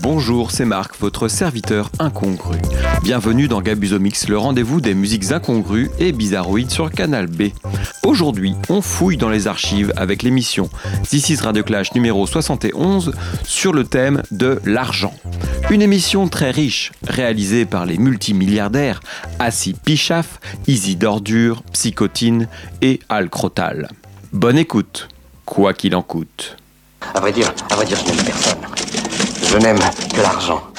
Bonjour, c'est Marc, votre serviteur incongru. Bienvenue dans Gabuzomix, le rendez-vous des musiques incongrues et bizarroïdes sur Canal B. Aujourd'hui, on fouille dans les archives avec l'émission This is Radio Clash numéro 71 sur le thème de l'argent. Une émission très riche, réalisée par les multimilliardaires Assis Pichaf, Easy Dordure, Psychotine et Al Crotal. Bonne écoute, quoi qu'il en coûte. À vrai dire, je n'aime personne. Je n'aime que l'argent.